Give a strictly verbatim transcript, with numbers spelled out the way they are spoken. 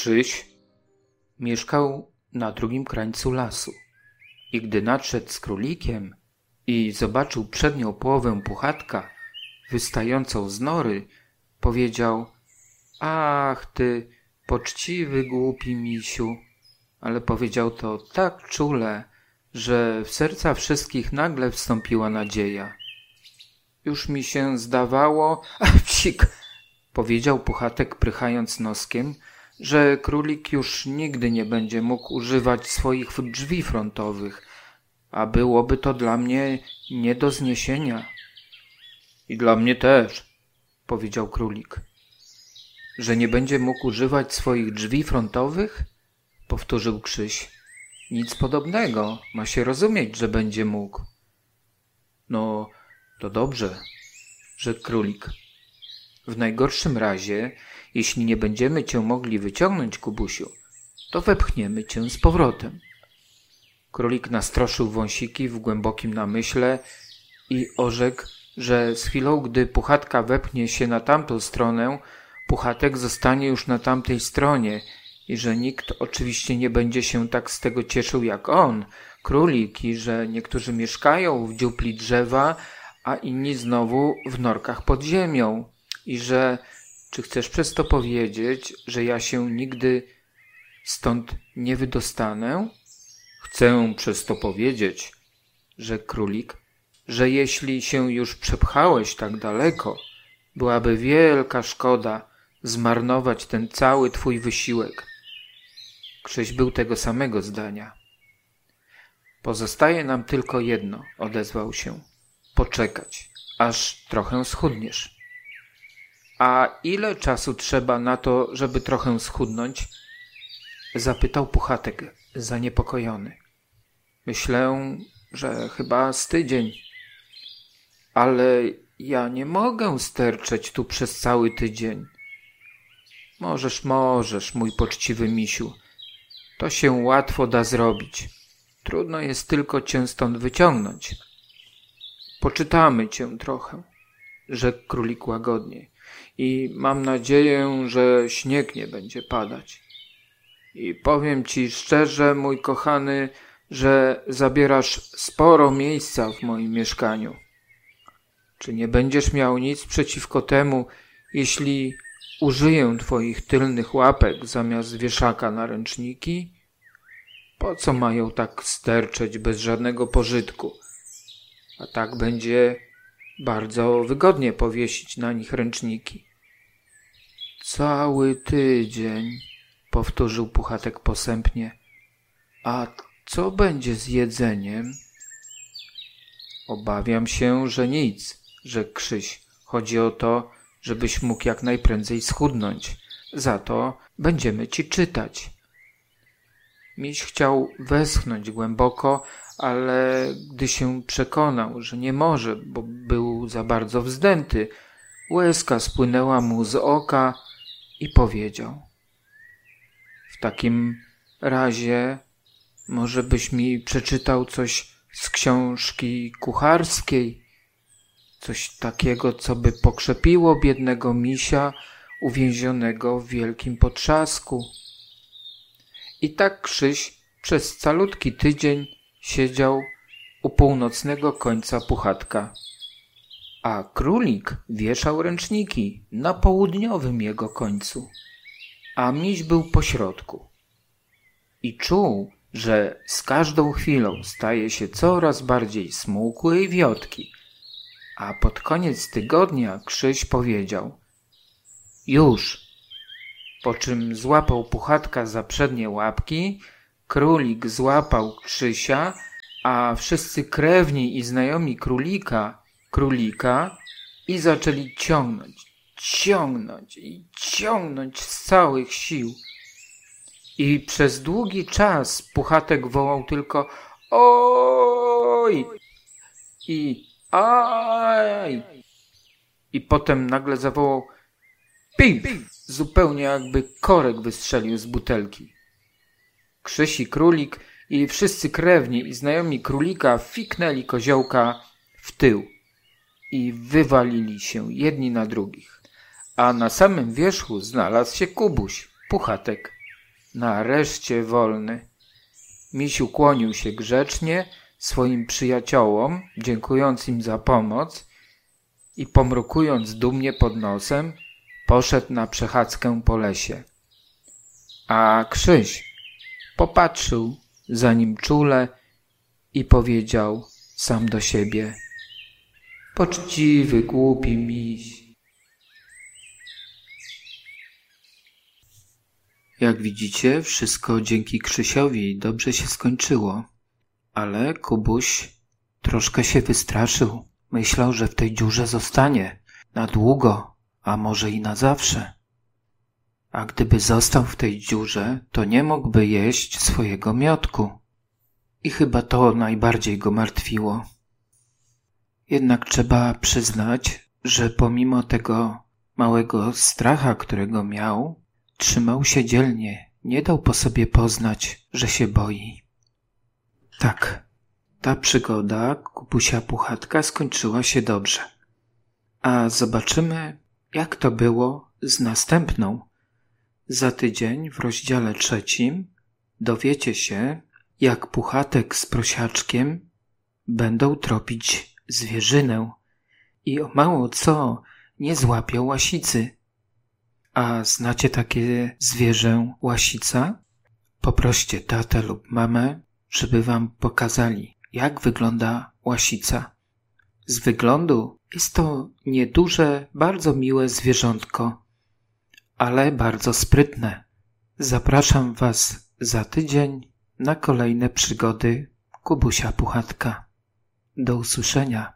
Krzyś mieszkał na drugim krańcu lasu i gdy nadszedł z królikiem i zobaczył przednią połowę Puchatka wystającą z nory, powiedział: ach ty, poczciwy, głupi misiu. Ale powiedział to tak czule, że w serca wszystkich nagle wstąpiła nadzieja. Już mi się zdawało, a psik, powiedział Puchatek prychając noskiem, że królik już nigdy nie będzie mógł używać swoich drzwi frontowych, a byłoby to dla mnie nie do zniesienia. I dla mnie też, powiedział królik. Że nie będzie mógł używać swoich drzwi frontowych? Powtórzył Krzyś. Nic podobnego, ma się rozumieć, że będzie mógł. No, to dobrze, rzekł królik. W najgorszym razie, jeśli nie będziemy cię mogli wyciągnąć, Kubusiu, to wepchniemy cię z powrotem. Królik nastroszył wąsiki w głębokim namyśle i orzekł, że z chwilą, gdy Puchatka wepchnie się na tamtą stronę, Puchatek zostanie już na tamtej stronie i że nikt oczywiście nie będzie się tak z tego cieszył jak on, królik, i że niektórzy mieszkają w dziupli drzewa, a inni znowu w norkach pod ziemią. I że, czy chcesz przez to powiedzieć, że ja się nigdy stąd nie wydostanę? Chcę przez to powiedzieć, rzekł królik, że jeśli się już przepchałeś tak daleko, byłaby wielka szkoda zmarnować ten cały twój wysiłek. Krzyś był tego samego zdania. Pozostaje nam tylko jedno, odezwał się. Poczekać, aż trochę schudniesz. A ile czasu trzeba na to, żeby trochę schudnąć? Zapytał Puchatek, zaniepokojony. Myślę, że chyba z tydzień. Ale ja nie mogę sterczeć tu przez cały tydzień. Możesz, możesz, mój poczciwy misiu. To się łatwo da zrobić. Trudno jest tylko cię stąd wyciągnąć. Poczytamy cię trochę, rzekł królik łagodnie. I mam nadzieję, że śnieg nie będzie padać. I powiem ci szczerze, mój kochany, że zabierasz sporo miejsca w moim mieszkaniu. Czy nie będziesz miał nic przeciwko temu, jeśli użyję twoich tylnych łapek zamiast wieszaka na ręczniki? Po co mają tak sterczeć bez żadnego pożytku? A tak będzie bardzo wygodnie powiesić na nich ręczniki. Cały tydzień, powtórzył Puchatek posępnie. A co będzie z jedzeniem? Obawiam się, że nic, rzekł Krzyś. Chodzi o to, żebyś mógł jak najprędzej schudnąć. Za to będziemy ci czytać. Miś chciał westchnąć głęboko, ale gdy się przekonał, że nie może, bo był za bardzo wzdęty, łezka spłynęła mu z oka i powiedział: w takim razie może byś mi przeczytał coś z książki kucharskiej, coś takiego, co by pokrzepiło biednego misia uwięzionego w wielkim potrzasku. I tak Krzyś przez calutki tydzień siedział u północnego końca Puchatka, a królik wieszał ręczniki na południowym jego końcu, a miś był pośrodku. I czuł, że z każdą chwilą staje się coraz bardziej smukły i wiotki, a pod koniec tygodnia Krzyś powiedział: już, po czym złapał Puchatka za przednie łapki, królik złapał Krzysia, a wszyscy krewni i znajomi królika, królika i zaczęli ciągnąć, ciągnąć i ciągnąć z całych sił. I przez długi czas Puchatek wołał tylko oj i aj. I potem nagle zawołał pif, zupełnie jakby korek wystrzelił z butelki. Krzyś i królik i wszyscy krewni i znajomi królika fiknęli koziołka w tył i wywalili się jedni na drugich. A na samym wierzchu znalazł się Kubuś, Puchatek, nareszcie wolny. Miś ukłonił się grzecznie swoim przyjaciołom, dziękując im za pomoc i pomrukując dumnie pod nosem, poszedł na przechadzkę po lesie. A Krzyś popatrzył za nim czule i powiedział sam do siebie: poczciwy, głupi miś. Jak widzicie, wszystko dzięki Krzysiowi dobrze się skończyło, ale Kubuś troszkę się wystraszył. Myślał, że w tej dziurze zostanie na długo, a może i na zawsze. A gdyby został w tej dziurze, to nie mógłby jeść swojego miodku. I chyba to najbardziej go martwiło. Jednak trzeba przyznać, że pomimo tego małego stracha, którego miał, trzymał się dzielnie, nie dał po sobie poznać, że się boi. Tak, ta przygoda Kubusia Puchatka skończyła się dobrze. A zobaczymy, jak to było z następną. Za tydzień w rozdziale trzecim dowiecie się, jak Puchatek z Prosiaczkiem będą tropić zwierzynę i o mało co nie złapią łasicy. A znacie takie zwierzę łasica? Poproście tatę lub mamę, żeby wam pokazali, jak wygląda łasica. Z wyglądu jest to nieduże, bardzo miłe zwierzątko, ale bardzo sprytne. Zapraszam was za tydzień na kolejne przygody Kubusia Puchatka. Do usłyszenia.